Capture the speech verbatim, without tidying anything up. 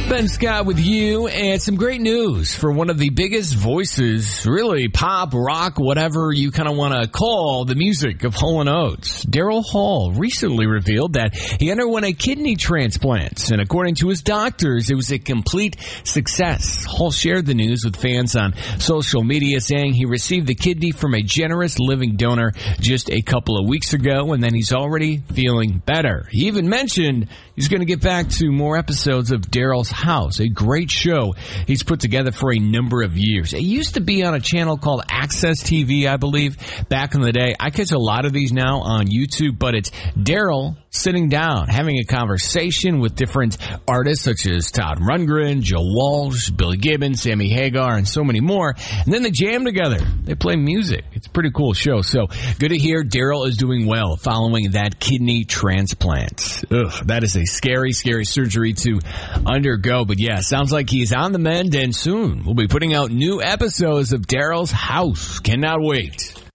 Ben Scott with you, and some great news for one of the biggest voices, really pop, rock, whatever you kind of want to call the music of Hall and Oates. Daryl Hall recently revealed that he underwent a kidney transplant, and according to his doctors, it was a complete success. Hall shared the news with fans on social media, saying he received the kidney from a generous living donor just a couple of weeks ago, and then he's already feeling better. He even mentioned he's going to get back to more episodes of Daryl's House, a great show he's put together for a number of years. It used to be on a channel called Access T V, I believe, back in the day. I catch a lot of these now on YouTube, but it's Daryl sitting down, having a conversation with different artists such as Todd Rundgren, Joe Walsh, Billy Gibbons, Sammy Hagar, and so many more. And then they jam together. They play music. It's a pretty cool show. So good to hear Daryl is doing well following that kidney transplant. Ugh, that is a scary, scary surgery to undergo. But yeah, sounds like he's on the mend, and soon we'll be putting out new episodes of Daryl's House. Cannot wait.